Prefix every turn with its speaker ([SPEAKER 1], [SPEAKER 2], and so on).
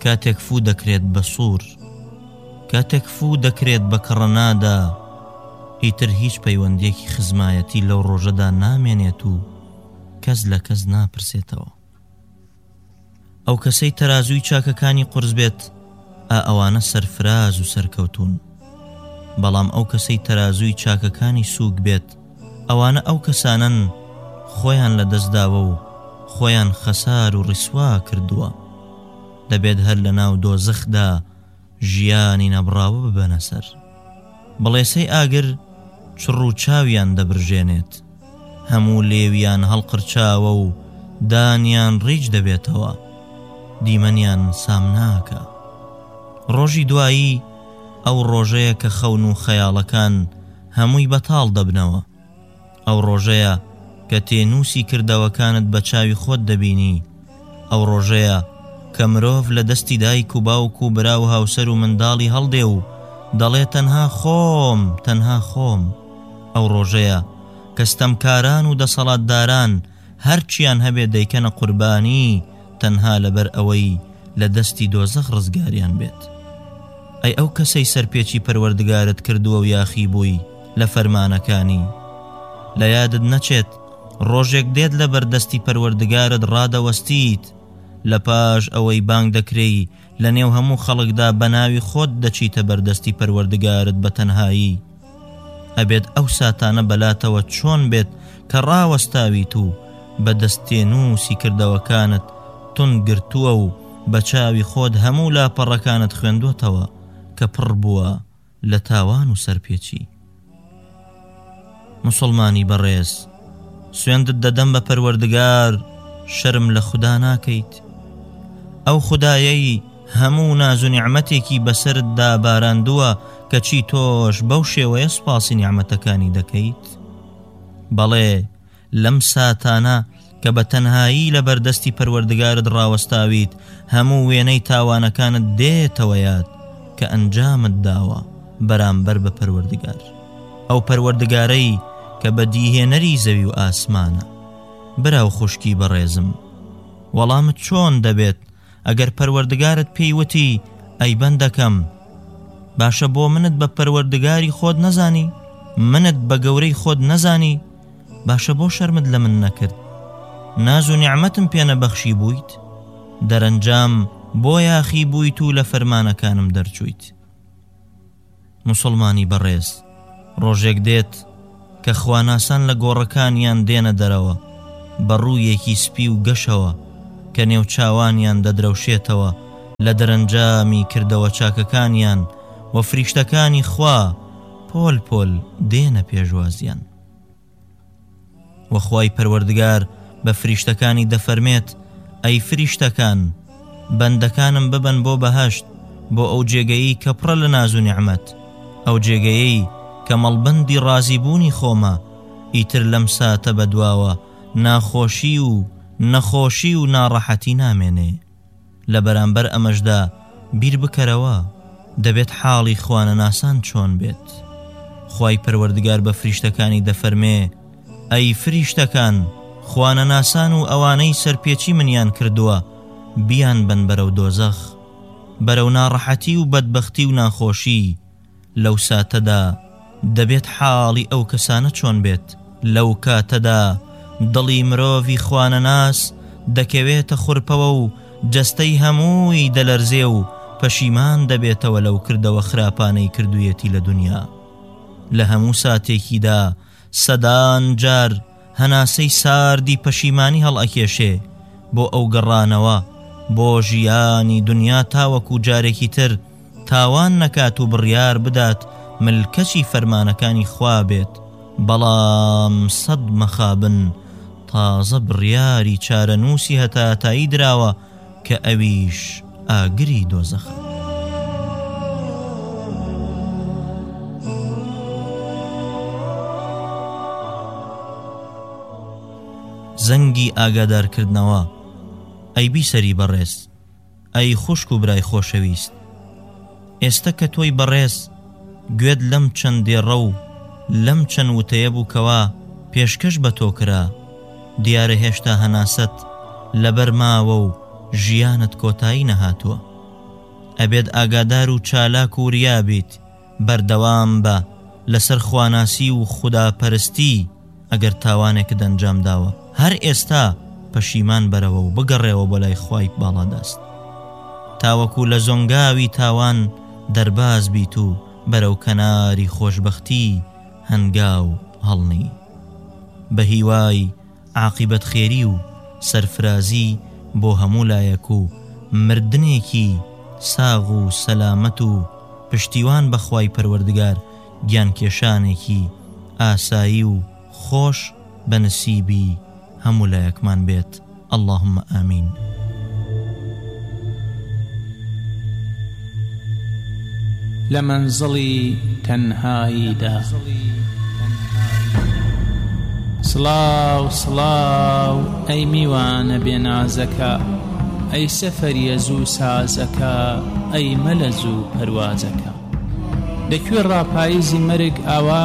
[SPEAKER 1] کاتێک فوو دەکرێت بە سوور، کاتێک فوو دەکرێت بە کڕەنادا، ئیتر هیچ پەیوەندێکی خزمایەتی لەو ڕۆژەدا نامێنێت و کەس لە کەس ناپرسێتەوە. ئەو کەسەی تەرازووی چاکەکانی قورس بێت، ئەوانە سەرفراز و سەرکەوتون، بەڵام ئەو کەسەی تەرازووی چاکەکانی سووک بێت، ئەوانە ئەو کەسانن خۆیان لە دەستداوە و خۆیان خەسار و ڕیسوا کردووە، دەبێت هەر لە ناو دۆزەخدا ژیانی نەبڕاوە ببەنە سەر. بەڵێسەی ئاگر چڕ و چاویان دەبرژێنێت، هەموو لێویان هەڵقرچاوە و دانیان ڕیج دەبێتەوە، دیمەنیان سام ناکە. ڕۆژی دوایی ئەو ڕۆژەیە کە خەون و خەیاڵەکان هەمووی بەتاڵ دەبنەوە، ئەو ڕۆژەیە کە تێنووسی کردەوەکانت بە چاوی خۆت دەبینی، ئەو ڕۆژەیە کە مرۆڤ لە دەستی دایک و باوک و برا و هاوسەر و منداڵی هەڵدێ و دەڵێ تەنها خۆم، تەنها خۆم. ئەو ڕۆژەیە کە ستەمکاران و دەسەڵاتداران هەرچیان هەبێ دەیکەنە قوربانی تەنها لەبەر ئەوەی لە دەستی دۆزەخ ڕزگاریان بێت. ئەی ئەو کەسەی سەرپێچی پەروەردگارت کردووە و یاخی بووی لە فەرمانەکانی، لە یادت نەچێت ڕۆژێک دێت لە بەردەستی پەروەردگارت ڕادەوەستیت، لە پاش ئەوەی بانگ دەکرێی لە نێو هەموو خەڵکدا بە ناوی خۆت دەچیتە بەردەستی پەروەردگارت بە تەنهایی. ئەبێت ئەو ساتانە بەلاتەوە چۆن بێت کە ڕاوەستاویت و بە دەستێنووسی کردەوەکانت تون گرتووە و بە چاوی خۆت هەموو لاپەڕەکانت خوێندوتەوە کە پڕ بووە لە تاوان و سەرپێچی. مسلمانی بەڕێز، سوێندت دەدەم بە پەروەردگار، شەرم لە خوددا ناکەیت. ئەو خودایەی هەموو ناز و نیعمەتێکی بەسەرتدا باراندووە کەچی تۆش بەو شێوەیە سوپاسی نیعمەتەکانی دەکەیت. بەڵێ لەم ساتانە کە بە تەنهایی لە بەردەستی پەروەردگارت ڕاوەستاویت، هەموو وێنەی تاوانەکانت دێتەوە یاد کە ئەنجامت داوە بەرامبەر بە پەروەردگار، ئەو پەروەردگارەی کە بە دیهێنەری زەوی و ئاسمانە. براو خوشکی بەڕێزم، وەڵامت چۆن دەبێت ئەگەر پەروەردگارت پێیوتی ئەی بەندەکەم، باشە بۆ منت بە پەروەردگاری خۆت نەزانی، منت بە گەورەی خۆت نەزانی، باشە بۆ شەرمت لە من نەکرد، ناز و نیعمەتم پێ نەبەخشی بوویت، دەرەنجام بۆ یاخی بوویت و لە فەرمانەکانم دەرچوویت. مسلمانی بەڕێز، ڕۆژێک دێت کە خواناسان لە گۆڕەکانیان دێنە دەرەوە بە ڕوویەکی سپی و گەشەوە کە نێو چاوانیان دەدرەوشێتەوە لە دەرەنجامی کردەوە چاکەکانیان، و فریشتەکانی خوا پۆل پۆل دێنە پێشوازیان. وەخوای پەروەردگار بە فریشتەکانی دەفەرمێت ئەی فریشتەکان، بەندەکانم ببەن بۆ بەهەشت، بۆ ئەو جێگەیی کە پڕە لە ناز و نیعمەت، ئەو جێگەیەی کە مەڵبەندی ڕازیبوونی خۆمە. ئیتر لەم ساتە بەدواوە ناخۆشی و نەخۆشی و ناڕەحەتی نامێنێ. لە بەرامبەر ئەمەشدا بیر بکەرەوە دەبێت حاڵی خوانە ناسان چۆن بێت. خوای پەروەردگار بە فریشتەکانی دەفەرمێ ئەی فریشتەکان، خوانە ناسان و ئەوانەی سەرپێچی منیان کردووە بیان بن بەرەو دۆزەخ، بەرەو ناڕەحەتی و بەدبەختی و ناخۆشی. لەو ساتەدا دەبێت حاڵی ئەو کەسانە چۆن بێت. لەو کاتەدا دڵی مرۆڤی خوانە ناس دەکەوێتە خوڕپەوە و جەستەی هەمووی دەلەرزێ و پەشیمان دەبێتەوە لەو کردەوە خراپانەی کردوویەتی لە دنیا. لە هەموو ساتێکیدا سەدان جار هەناسەی ساردی پەشیمانی هەڵئەکێشێ بۆ ئەو گەڕانەوە بۆ ژیانی دنیا تاوەکو جارێکی تر تاوان نەکات و بڕیار بدات ملکەچی فەرمانەکانی خوا بێت. بەڵام سەد مەخابن تازە بڕیاری چارەنووسی هەتاتایی دراوە کە ئەویش ئاگری دۆزەخە. زەنگی ئاگادارکردنەوە. ئەی بیسەری بەڕێز، ئەی خوشک و برای خۆشەویست، ئێستا کە تۆی بەڕێز گوێت لەم چەندێڕە و لەم چەند وتەیە بووکەوە پێشکەش بە تۆ کرا، دیارە هێشتا هەناست لەبەر ماوە و ژیانت کۆتایی نەهاتووە. ئەبێت ئاگادار و چالاک و ریابیت بەردەوام بە لەسەر خواناسی و خوداپەرستی ئەگەر تاوانێکت ئەنجام داوە هەر ئێستا پەشیمان بەرەوە و بگەڕێەوە بۆ لای خوای باڵادەست تاوەکو لە زۆنگاوی تاوان دەرباز بیت و بەرەو کەناری خۆشبەختی هەنگاو هەڵنی بە هیوای عاقبەت خێری و سەرفرازی بۆ هەموو لایەک و مردنێکی ساغ و سەلامەت و پشتیوان بەخوای پەروەردگار گیانکێشانێکی ئاسایی و خۆش بە نسیبی هەموو لایەکمان بێت اللهم ئامین.
[SPEAKER 2] لە مەنزڵی تەنهاییدا سڵاو سڵاو ئەی میوانە بێنازەکە ئەی سەفەریە زوو سازەکە ئەی مەلە زوو پەروازەکە لەکوێ ڕاپاییزی مەرگ ئاوا